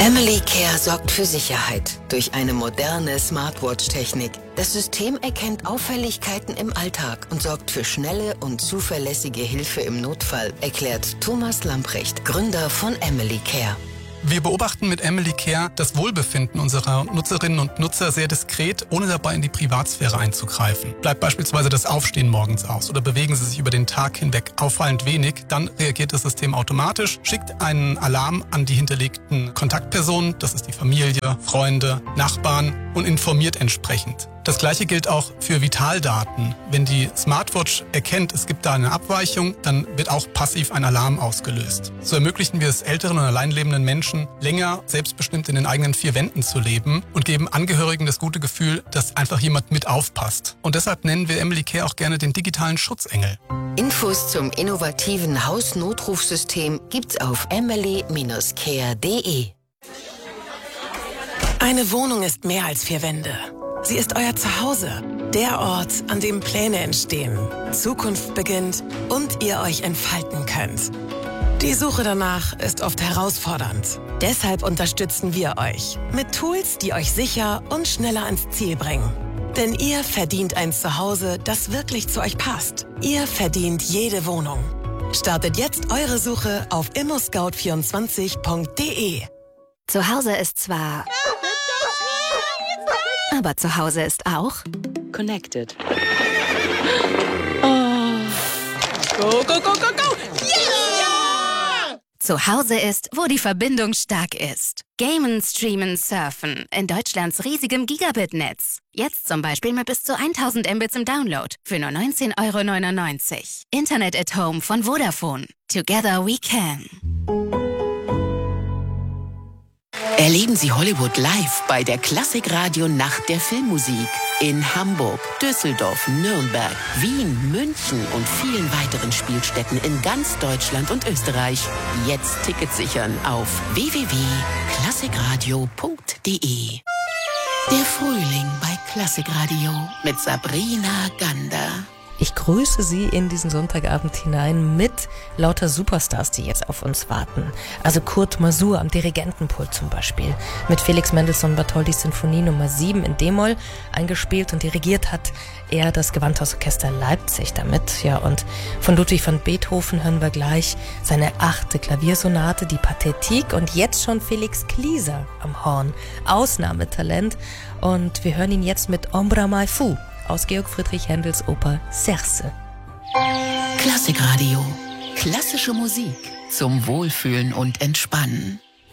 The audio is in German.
Emily Care sorgt für Sicherheit durch eine moderne Smartwatch-Technik. Das System erkennt Auffälligkeiten im Alltag und sorgt für schnelle und zuverlässige Hilfe im Notfall, erklärt Thomas Lamprecht, Gründer von Emily Care. Wir beobachten mit Emily Care das Wohlbefinden unserer Nutzerinnen und Nutzer sehr diskret, ohne dabei in die Privatsphäre einzugreifen. Bleibt beispielsweise das Aufstehen morgens aus oder bewegen Sie sich über den Tag hinweg auffallend wenig, dann reagiert das System automatisch, schickt einen Alarm an die hinterlegten Kontaktpersonen, das ist die Familie, Freunde, Nachbarn, und informiert entsprechend. Das Gleiche gilt auch für Vitaldaten. Wenn die Smartwatch erkennt, es gibt da eine Abweichung, dann wird auch passiv ein Alarm ausgelöst. So ermöglichen wir es älteren und alleinlebenden Menschen, länger selbstbestimmt in den eigenen vier Wänden zu leben und geben Angehörigen das gute Gefühl, dass einfach jemand mit aufpasst. Und deshalb nennen wir Emily Care auch gerne den digitalen Schutzengel. Infos zum innovativen Hausnotrufsystem gibt's auf emily-care.de. Eine Wohnung ist mehr als 4 Wände. Sie ist euer Zuhause, der Ort, an dem Pläne entstehen, Zukunft beginnt und ihr euch entfalten könnt. Die Suche danach ist oft herausfordernd. Deshalb unterstützen wir euch mit Tools, die euch sicher und schneller ans Ziel bringen. Denn ihr verdient ein Zuhause, das wirklich zu euch passt. Ihr verdient jede Wohnung. Startet jetzt eure Suche auf immoscout24.de. Zu Hause ist zwar... Aber zu Hause ist auch Connected. Oh. Go, go, go, go, go! Ja! Zu Hause ist, wo die Verbindung stark ist. Gamen, streamen, surfen in Deutschlands riesigem Gigabit-Netz. Jetzt zum Beispiel mit bis zu 1000 Mbits im Download für nur 19,99 €. Internet at Home von Vodafone. Together we can. Erleben Sie Hollywood live bei der Klassikradio Nacht der Filmmusik in Hamburg, Düsseldorf, Nürnberg, Wien, München und vielen weiteren Spielstätten in ganz Deutschland und Österreich. Jetzt Tickets sichern auf www.klassikradio.de. Der Frühling bei Klassikradio mit Sabrina Gander. Ich grüße Sie in diesen Sonntagabend hinein mit lauter Superstars, die jetzt auf uns warten. Also Kurt Masur am Dirigentenpult zum Beispiel. Mit Felix Mendelssohn Bartholdys Sinfonie Nummer 7 in D-Moll eingespielt und dirigiert hat er das Gewandhausorchester Leipzig damit. Ja, und von Ludwig van Beethoven hören wir gleich seine 8. Klaviersonate, die Pathetique, und jetzt schon Felix Klieser am Horn. Ausnahmetalent. Und wir hören ihn jetzt mit Ombra Mai Fu aus Georg Friedrich Händels Oper Serse. Klassikradio. Klassische Musik zum Wohlfühlen und Entspannen.